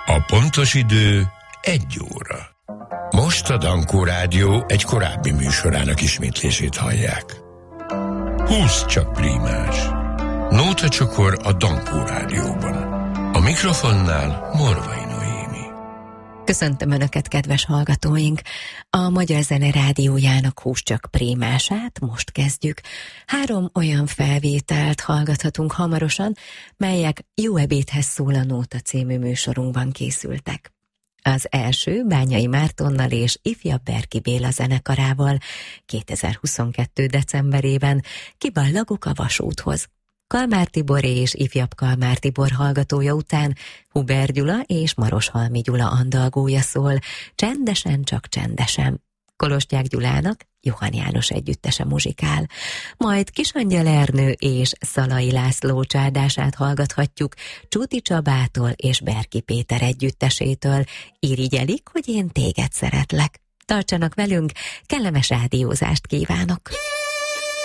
A pontos idő 1 óra. Most a Dankó Rádió egy korábbi műsorának ismétlését hallják. 20 csak prímás. Nóta csokor a Dankó Rádióban. A mikrofonnál Morvai Noémi. Köszöntöm Önöket, kedves hallgatóink! A Magyar Zene Rádiójának 20 csak prímását most kezdjük. 3 olyan felvételt hallgathatunk hamarosan, melyek Jó ebédhez szól a Nóta című műsorunkban készültek. Az első Bányai Mártonnal és Ifjabb Berki Béla zenekarával 2022. decemberében kiballagok a vasúthoz. Kalmár Tibor és Ifjabb Kalmár Tibor hallgatója után Huber Gyula és Maroshalmi Gyula andalgója szól, Csendesen, csak csendesen. Kolostyák Gyulának Johann János együttese muzsikál. Majd Kisangyal Ernő és Szalai László csárdását hallgathatjuk Csúti Csabától és Berki Péter együttesétől. Irigyelik, hogy én téged szeretlek. Tartsanak velünk, kellemes rádiózást kívánok!